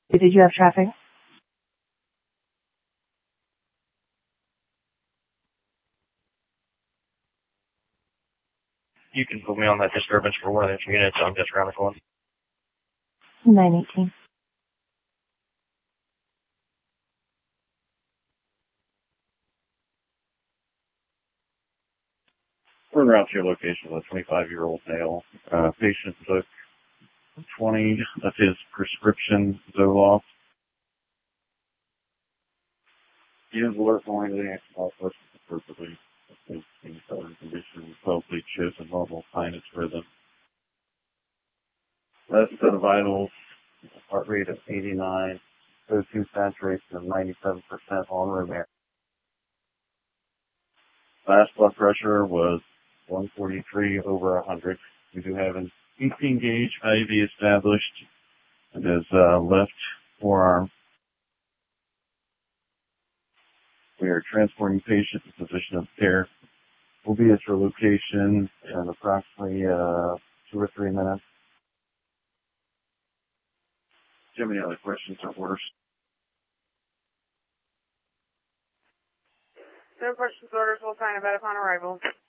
Did you have traffic? You can put me on that disturbance for one of the units. I'm just around the corner. 918. We're en route to your location with a 25-year-old male. Patient took 20 of his prescription Zoloft. He is alert for anything all persons appropriately. In southern conditions, probably shows a normal sinus rhythm. Last set of vitals, heart rate of 89, O2 saturation of 97% on room air. Last blood pressure was 143 over 100. We do have an 18 gauge IV established. It is left forearm. We are transporting patient to position of care. We'll be at your location in approximately 2 or 3 minutes. Do you have any other questions or orders? No questions, orders. We'll sign about upon arrival.